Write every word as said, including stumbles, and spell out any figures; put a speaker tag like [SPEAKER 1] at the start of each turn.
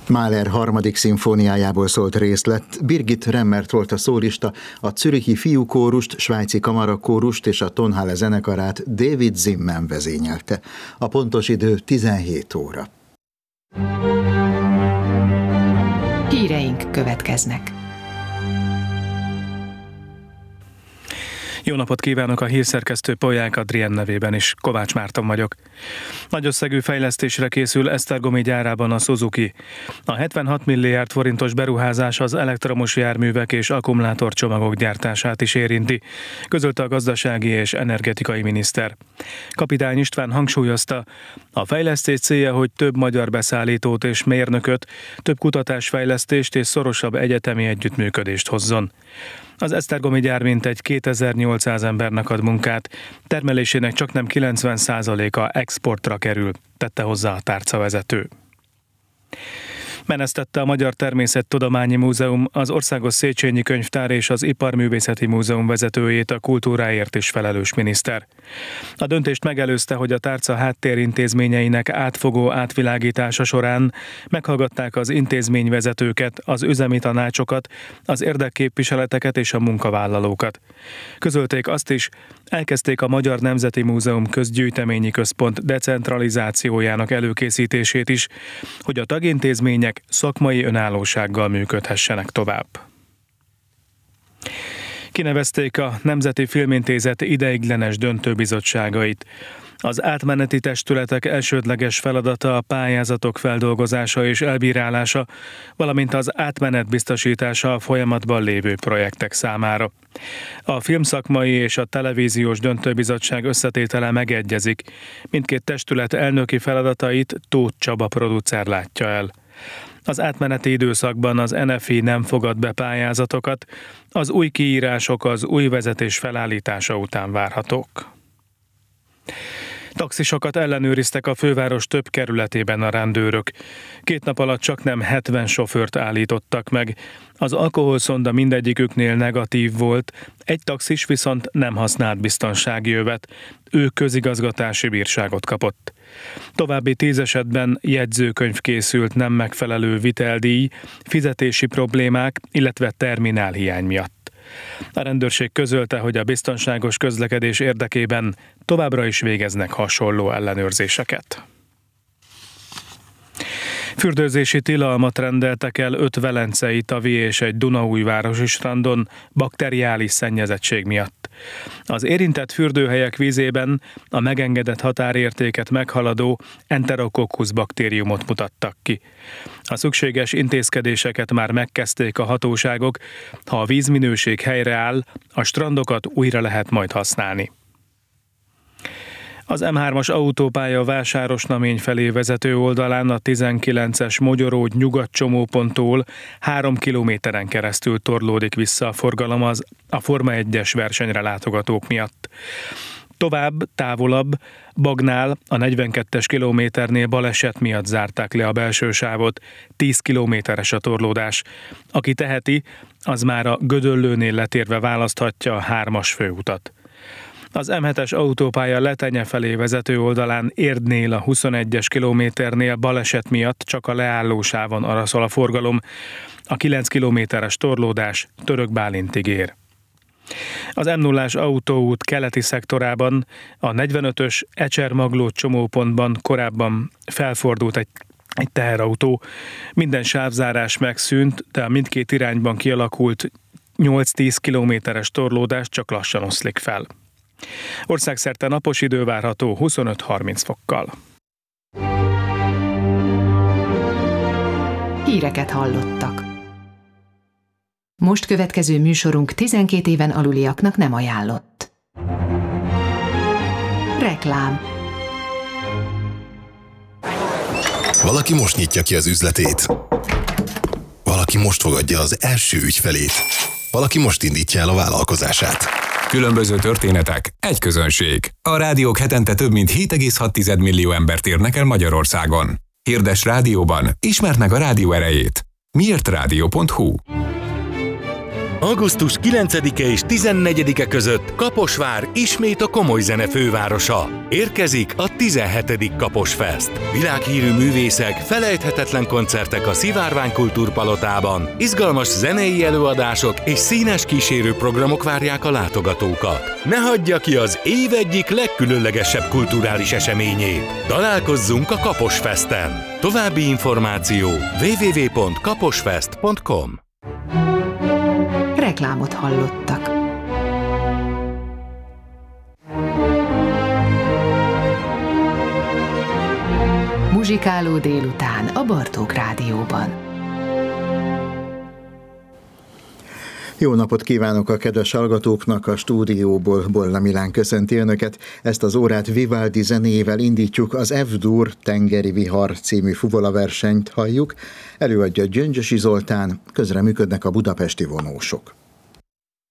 [SPEAKER 1] Mahler harmadik szimfóniájából szólt részlet. Birgit Remmert volt a szólista, a zürichi fiúkórust, svájci kamarakórust és a Tonhalle zenekarát David Zimmermann vezényelte. A pontos idő tizenhét óra.
[SPEAKER 2] Híreink következnek.
[SPEAKER 3] Jó napot kívánok, a hírszerkesztő Polyák Adrien nevében is, Kovács Márton vagyok. Nagy összegű fejlesztésre készül Esztergomi gyárában a Suzuki. A hetvenhat milliárd forintos beruházás az elektromos járművek és akkumulátorcsomagok gyártását is érinti, közölte a gazdasági és energetikai miniszter. Kapitány István hangsúlyozta, a fejlesztés célja, hogy több magyar beszállítót és mérnököt, több kutatásfejlesztést és szorosabb egyetemi együttműködést hozzon. Az esztergomi gyár mintegy kétezer-nyolcszáz embernek ad munkát, termelésének csaknem kilencven százaléka exportra kerül, tette hozzá a tárcavezető. Menesztette a Magyar Természettudományi Múzeum az Országos Széchenyi Könyvtár és az Iparművészeti Múzeum vezetőjét, a kultúráért is felelős miniszter. A döntést megelőzte, hogy a tárca háttérintézményeinek átfogó átvilágítása során meghallgatták az intézményvezetőket, az üzemi tanácsokat, az érdekképviseleteket és a munkavállalókat. Közölték azt is, elkezdték a Magyar Nemzeti Múzeum Közgyűjteményi Központ decentralizációjának előkészítését is, hogy a tagintézmények szakmai önállósággal működhessenek tovább. Kinevezték a Nemzeti Filmintézet ideiglenes döntőbizottságait. Az átmeneti testületek elsődleges feladata a pályázatok feldolgozása és elbírálása, valamint az átmenet biztosítása a folyamatban lévő projektek számára. A filmszakmai és a televíziós döntőbizottság összetétele megegyezik. Mindkét testület elnöki feladatait Tóth Csaba producer látja el. Az átmeneti időszakban az en ef i nem fogad be pályázatokat, az új kiírások az új vezetés felállítása után várhatók. Taxisokat ellenőriztek a főváros több kerületében a rendőrök. Két nap alatt csaknem hetven sofőrt állítottak meg. Az alkoholszonda mindegyiküknél negatív volt, egy taxis viszont nem használt biztonsági övet. Ő közigazgatási bírságot kapott. További tíz esetben jegyzőkönyv készült nem megfelelő viteldíj, fizetési problémák, illetve terminálhiány miatt. A rendőrség közölte, hogy a biztonságos közlekedés érdekében továbbra is végeznek hasonló ellenőrzéseket. Fürdőzési tilalmat rendeltek el öt velencei, tavi és egy dunaújvárosi strandon bakteriális szennyezettség miatt. Az érintett fürdőhelyek vízében a megengedett határértéket meghaladó Enterococcus baktériumot mutattak ki. A szükséges intézkedéseket már megkezdték a hatóságok, ha a vízminőség helyreáll, a strandokat újra lehet majd használni. Az em hármas autópálya Vásárosnamény felé vezető oldalán a tizenkilences Mogyoród nyugat-csomóponttól három kilométeren keresztül torlódik vissza a forgalom az a Forma egyes versenyre látogatók miatt. Tovább, távolabb, Bagnál a negyvenkettes kilométernél baleset miatt zárták le a belső sávot, tíz kilométeres a torlódás. Aki teheti, az már a Gödöllőnél letérve választhatja a hármas főutat. Az em hetes autópálya Letenye felé vezető oldalán Érdnél a huszonegyes kilométernél baleset miatt csak a leállósávon araszol a forgalom, a kilenc kilométeres torlódás Török Bálintig ér. Az em nullás autóút keleti szektorában a negyvenötös Ecser-Magló csomópontban korábban felfordult egy, egy teherautó. Minden sávzárás megszűnt, de a mindkét irányban kialakult nyolc-tíz kilométeres torlódás csak lassan oszlik fel. Országszerte napos idő várható huszonöt-harminc fokkal.
[SPEAKER 2] Híreket hallottak. Most következő műsorunk tizenkét éven aluliaknak nem ajánlott. Reklám.
[SPEAKER 4] Valaki most nyitja ki az üzletét. Valaki most fogadja az első ügyfelét. Valaki most indítja el a vállalkozását.
[SPEAKER 5] Különböző történetek, egy közönség. A rádiók hetente több mint hét egész hat millió embert érnek el Magyarországon. Hirdess rádióban, ismerd meg a rádió erejét. miért rádió pont hu
[SPEAKER 6] augusztus kilencedike és tizennegyedike között Kaposvár ismét a komoly zene fővárosa. Érkezik a tizenhetedik Kaposfest. Világhírű művészek, felejthetetlen koncertek a Szivárvány Kultúrpalotában, izgalmas zenei előadások és színes kísérő programok várják a látogatókat. Ne hagyja ki az év egyik legkülönlegesebb kulturális eseményét. Találkozzunk a Kaposfesten. További információ double-u double-u double-u pont kaposfest pont com.
[SPEAKER 2] Reklámot hallottak. Muzsikáló délután a Bartók Rádióban.
[SPEAKER 1] Jó napot kívánok a kedves hallgatóknak, a stúdióból Bolla Milán köszönti Önöket. Ezt az órát Vivaldi zenéjével indítjuk, az F-dur Tengeri Vihar című fuvolaversenyt halljuk. Előadja Gyöngyösi Zoltán, közreműködnek a budapesti vonósok.